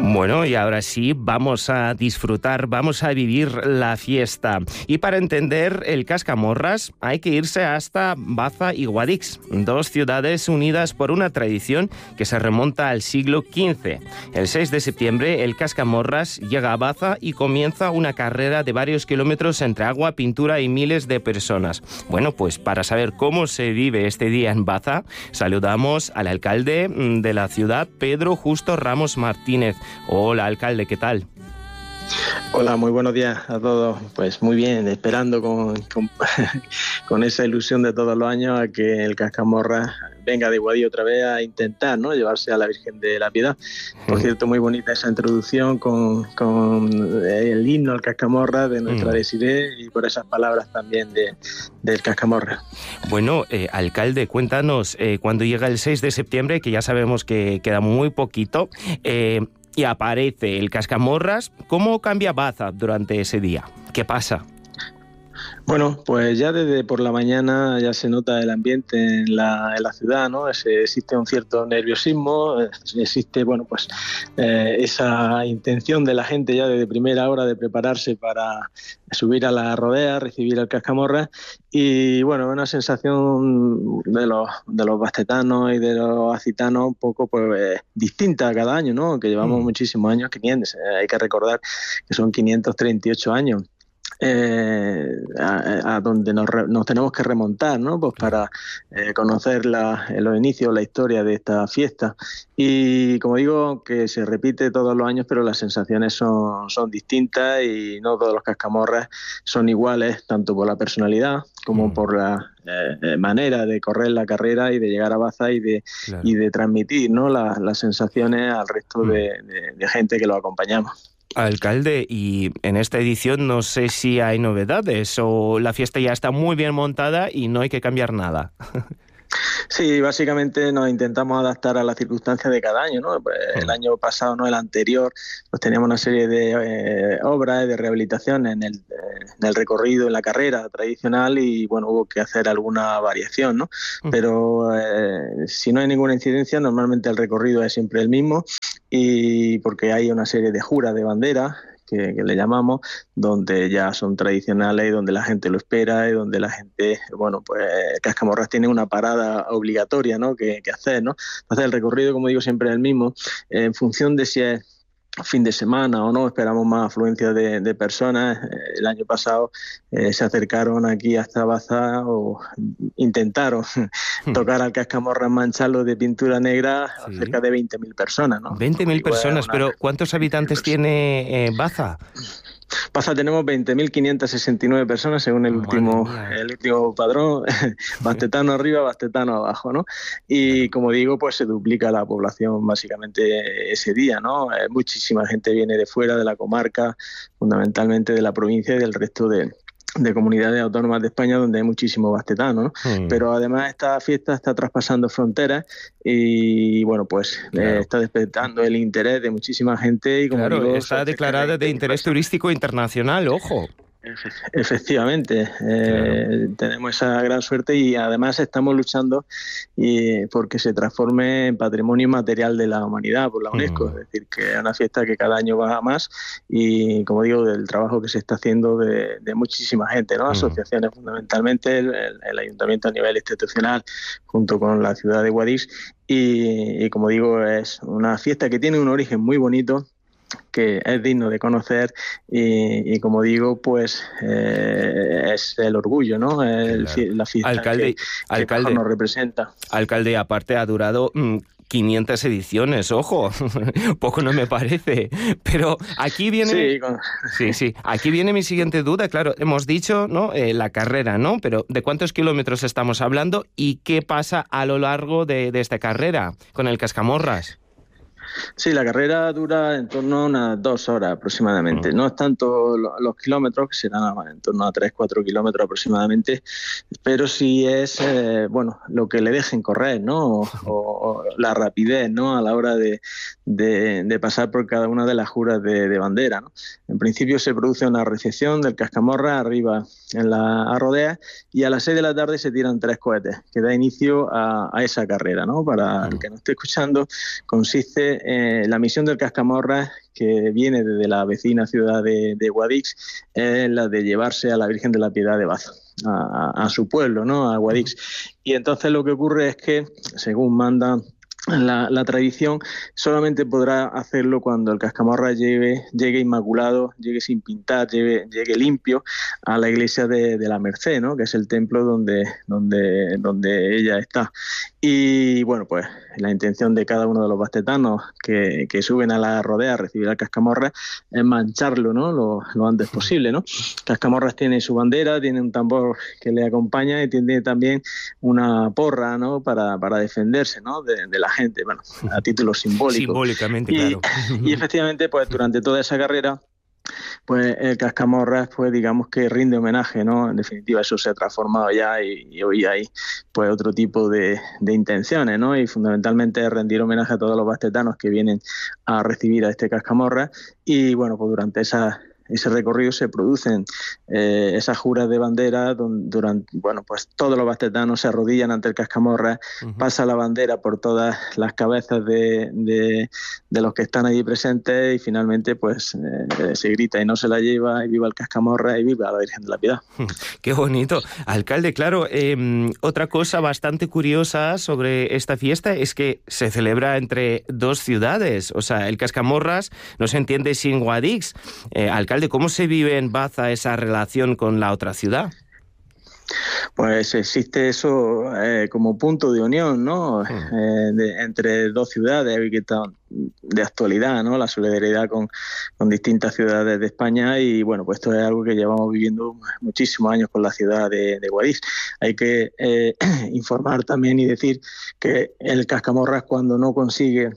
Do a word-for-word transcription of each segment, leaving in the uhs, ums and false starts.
Bueno, y ahora sí, vamos a disfrutar, vamos a vivir la fiesta. Y para entender el Cascamorras hay que irse hasta Baza y Guadix, dos ciudades unidas por una tradición que se remonta al siglo quince. El seis de septiembre el Cascamorras llega a Baza y comienza una carrera de varios kilómetros entre agua, pintura y miles de personas. Bueno, pues para saber cómo se vive este día en Baza, saludamos al alcalde de la ciudad, Pedro Justo Ramos Martínez. Hola, alcalde, ¿qué tal? Hola, muy buenos días a todos. Pues muy bien, esperando con, con, con esa ilusión de todos los años a que el Cascamorras venga de Guadix otra vez a intentar, ¿no?, llevarse a la Virgen de la Piedad. Por cierto, muy bonita esa introducción con, con el himno al Cascamorras de nuestra mm. Desiré, y por esas palabras también de, del Cascamorras. Bueno, eh, alcalde, cuéntanos, eh, cuando llega el seis de septiembre, que ya sabemos que queda muy poquito, eh, y aparece el Cascamorras, ¿cómo cambia Baza durante ese día? ¿Qué pasa? Bueno, pues ya desde por la mañana ya se nota el ambiente en la, en la ciudad, ¿no? Se, existe un cierto nerviosismo, existe, bueno, pues eh, esa intención de la gente ya desde primera hora de prepararse para subir a la rodea, recibir al Cascamorras, y bueno, una sensación de los de los bastetanos y de los acitanos un poco pues eh, distinta cada año, ¿no? Que llevamos mm. muchísimos años, quinientos, eh, hay que recordar que son quinientos treinta y ocho años. Eh, a, a donde nos, re, nos tenemos que remontar, ¿no? Pues para eh, conocer la, los inicios, la historia de esta fiesta. Y como digo, que se repite todos los años, pero las sensaciones son, son distintas, y no todos los Cascamorras son iguales, tanto por la personalidad como mm. por la eh, manera de correr la carrera y de llegar a Baza y de, claro. y de transmitir, ¿no?, la, las sensaciones al resto mm. de, de, de gente que lo acompañamos. Alcalde, y en esta edición no sé si hay novedades o la fiesta ya está muy bien montada y no hay que cambiar nada. Sí, básicamente nos intentamos adaptar a las circunstancias de cada año, ¿no? Pues el año pasado, no el anterior, pues teníamos una serie de eh, obras de rehabilitación en el, eh, en el recorrido, en la carrera tradicional, y bueno, hubo que hacer alguna variación, ¿no? Pero eh, si no hay ninguna incidencia, normalmente el recorrido es siempre el mismo, y porque hay una serie de juras de bandera Que, que le llamamos, donde ya son tradicionales y donde la gente lo espera, y donde la gente, bueno, pues Cascamorras tiene una parada obligatoria, ¿no?, que, que hacer, ¿no? Entonces el recorrido, como digo, siempre es el mismo, eh, en función de si es fin de semana o no, esperamos más afluencia de, de personas. El año pasado eh, se acercaron aquí hasta Baza o intentaron hmm. tocar al Cascamorras, mancharlo de pintura negra, sí. cerca de veinte mil personas, ¿no? veinte mil personas, una... pero ¿cuántos habitantes tiene eh, Baza? Baza tenemos veinte mil quinientas sesenta y nueve personas según el último, el último padrón, bastetano arriba, bastetano abajo, ¿no? Y como digo, pues se duplica la población básicamente ese día, ¿no? Eh, muchísima gente viene de fuera de la comarca, fundamentalmente de la provincia y del resto de... de comunidades autónomas de España, donde hay muchísimos bastetanos, ¿no? Mm. Pero además esta fiesta está traspasando fronteras y, bueno, pues claro. eh, está despertando el interés de muchísima gente. Y como claro, digo, está declarada de interés turístico internacional, ojo. Efectivamente, eh, claro. tenemos esa gran suerte, y además estamos luchando y, porque se transforme en patrimonio inmaterial de la humanidad por la UNESCO, mm. es decir, que es una fiesta que cada año va a más, y como digo, del trabajo que se está haciendo de, de muchísima gente, ¿no? Asociaciones mm. fundamentalmente, el, el Ayuntamiento a nivel institucional junto con la ciudad de Guadix, y, y como digo, es una fiesta que tiene un origen muy bonito, que es digno de conocer, y, y como digo, pues eh, es el orgullo, ¿no? El, claro. La fiesta alcalde, que, alcalde, que nos representa. Alcalde, aparte ha durado mmm, quinientas ediciones, ojo, poco no me parece, pero aquí viene... Sí, con... sí, sí, aquí viene mi siguiente duda, claro, hemos dicho, ¿no?, eh, la carrera, ¿no?, pero ¿de cuántos kilómetros estamos hablando y qué pasa a lo largo de, de esta carrera con el Cascamorras? Sí, la carrera dura en torno a unas dos horas aproximadamente. No es tanto los kilómetros, que serán en torno a tres, cuatro kilómetros aproximadamente, pero sí es, eh, bueno, lo que le dejen correr, ¿no? O, o la rapidez, ¿no?, a la hora de, de, de pasar por cada una de las juras de, de bandera, ¿no? En principio se produce una recepción del Cascamorras arriba en la rodea, y a las seis de la tarde se tiran tres cohetes, que da inicio a, a esa carrera, ¿no? Para el que no esté escuchando, consiste pues eh, la misión del Cascamorras, que viene desde la vecina ciudad de, de Guadix, es la de llevarse a la Virgen de la Piedad de Baza a, a, a su pueblo, ¿no? A Guadix. Y entonces lo que ocurre es que, según manda La, la tradición, solamente podrá hacerlo cuando el Cascamorras llegue, llegue inmaculado, llegue sin pintar, llegue, llegue limpio a la iglesia de, de la Merced, ¿no? Que es el templo donde, donde, donde ella está. Y bueno, pues la intención de cada uno de los bastetanos que, que suben a la rodea a recibir al Cascamorras es mancharlo, ¿no? Lo, lo antes posible, ¿no? Cascamorras tiene su bandera, tiene un tambor que le acompaña y tiene también una porra, ¿no? Para, para defenderse, ¿no? De, de la gente, bueno, a título simbólico. Simbólicamente, y, claro. Y efectivamente, pues durante toda esa carrera, pues el Cascamorras, pues digamos que rinde homenaje, ¿no? En definitiva, eso se ha transformado ya y, y hoy hay pues otro tipo de, de intenciones, ¿no? Y fundamentalmente rendir homenaje a todos los bastetanos que vienen a recibir a este Cascamorras. Y bueno, pues durante esa ese recorrido se producen eh, esas juras de bandera donde, durante, bueno, pues todos los bastetanos se arrodillan ante el Cascamorras, uh-huh. Pasa la bandera por todas las cabezas de, de, de los que están allí presentes y finalmente pues eh, se grita y no se la lleva, y viva el Cascamorras y viva la Virgen de la Piedad. Qué bonito. Alcalde, claro, eh, otra cosa bastante curiosa sobre esta fiesta es que se celebra entre dos ciudades, o sea, el Cascamorras no se entiende sin Guadix. Eh, alcalde, ¿cómo se vive en Baza esa relación con la otra ciudad? Pues existe eso eh, como punto de unión, ¿no? Mm. Eh, de, entre dos ciudades que están de actualidad, ¿no? La solidaridad con, con distintas ciudades de España y bueno, pues esto es algo que llevamos viviendo muchísimos años con la ciudad de, de Guadix. Hay que eh, informar también y decir que el Cascamorras, cuando no consigue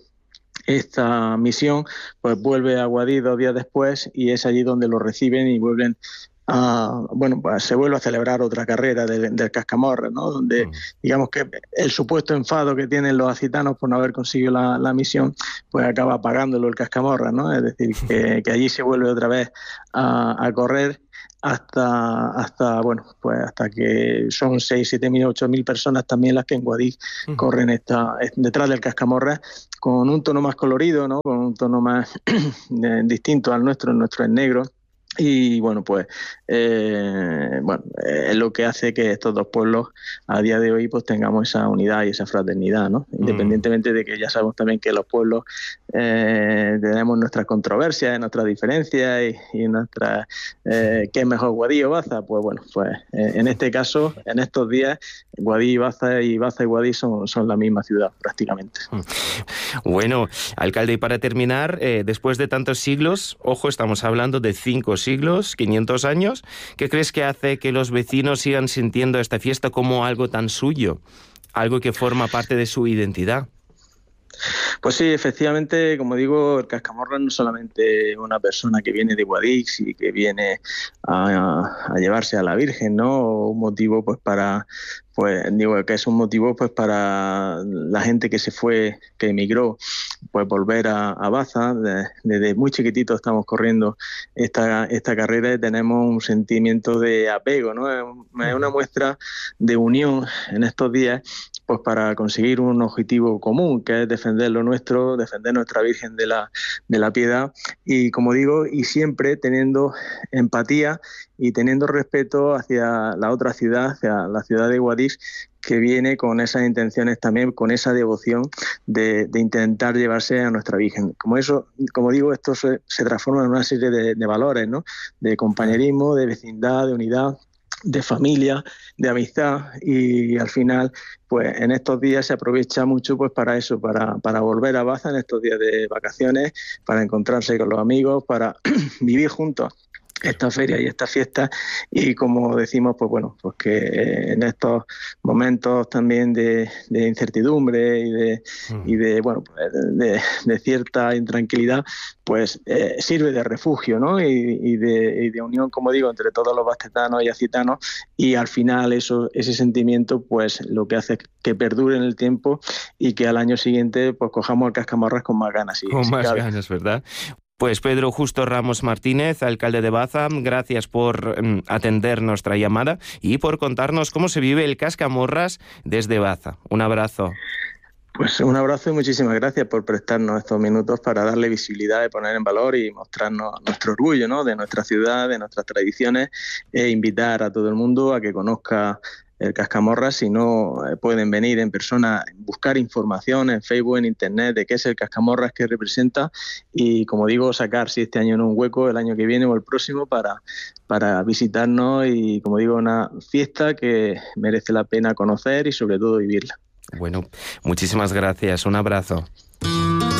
esta misión, pues vuelve a Guadix dos días después y es allí donde lo reciben y vuelven a, bueno, pues se vuelve a celebrar otra carrera de, del Cascamorras, ¿no? Donde mm. digamos que el supuesto enfado que tienen los acitanos por no haber conseguido la, la misión, pues acaba pagándolo el Cascamorras, ¿no? Es decir, que, que allí se vuelve otra vez a, a correr hasta hasta bueno pues hasta que son seis, siete mil, ocho mil personas también las que en Guadix uh-huh. corren esta detrás del Cascamorras con un tono más colorido, ¿no? Con un tono más distinto al nuestro, el nuestro es negro. Y bueno, pues eh, bueno, eh, es lo que hace que estos dos pueblos a día de hoy pues tengamos esa unidad y esa fraternidad, ¿no? Independientemente de que ya sabemos también que los pueblos eh, tenemos nuestras controversias, nuestras diferencias y, y nuestras eh, ¿qué es mejor, Guadix o Baza? Pues bueno, pues eh, en este caso, en estos días, Guadix y Baza y Baza y Guadix son, son la misma ciudad prácticamente. Bueno, alcalde, y para terminar, eh, después de tantos siglos, ojo, estamos hablando de cinco siglos, quinientos años, ¿qué crees que hace que los vecinos sigan sintiendo esta fiesta como algo tan suyo? Algo que forma parte de su identidad. Pues sí, efectivamente, como digo, el Cascamorras no es solamente una persona que viene de Guadix y que viene a, a llevarse a la Virgen, ¿no? Un motivo pues para... pues digo que es un motivo pues para la gente que se fue, que emigró, pues volver a, a Baza. De, desde muy chiquitito estamos corriendo esta esta carrera y tenemos un sentimiento de apego, ¿no? Es, es una muestra de unión en estos días, pues para conseguir un objetivo común, que es defender lo nuestro, defender nuestra Virgen de la de la Piedad y, como digo, y siempre teniendo empatía y teniendo respeto hacia la otra ciudad, hacia la ciudad de Guadix, que viene con esas intenciones también, con esa devoción de, de intentar llevarse a nuestra Virgen. Como eso, como digo, esto se, se transforma en una serie de, de valores, ¿no? De compañerismo, de vecindad, de unidad, de familia, de amistad, y al final pues en estos días se aprovecha mucho pues para eso, para, para volver a Baza en estos días de vacaciones, para encontrarse con los amigos, para vivir juntos esta feria y esta fiesta, y como decimos, pues bueno, pues que en estos momentos también de, de incertidumbre y de, mm. y de bueno pues de, de cierta intranquilidad, pues eh, sirve de refugio, ¿no? Y, y, de, y de unión, como digo, entre todos los bastetanos y acitanos, y al final eso, ese sentimiento pues lo que hace es que perdure en el tiempo y que al año siguiente pues cojamos el Cascamorras con más ganas. Y, con si más cabe. ganas, ¿verdad? Pues Pedro Justo Ramos Martínez, alcalde de Baza, gracias por um, atender nuestra llamada y por contarnos cómo se vive el Cascamorras desde Baza. Un abrazo. Pues un abrazo y muchísimas gracias por prestarnos estos minutos para darle visibilidad y poner en valor y mostrarnos nuestro orgullo, ¿no?, de nuestra ciudad, de nuestras tradiciones, e invitar a todo el mundo a que conozca el Cascamorras. Si no eh, pueden venir en persona, buscar información en Facebook, en Internet, de qué es el Cascamorras, qué representa, y, como digo, sacar, si este año no un hueco, el año que viene o el próximo, para, para visitarnos. Y, como digo, una fiesta que merece la pena conocer y sobre todo vivirla. Bueno, muchísimas gracias. Un abrazo.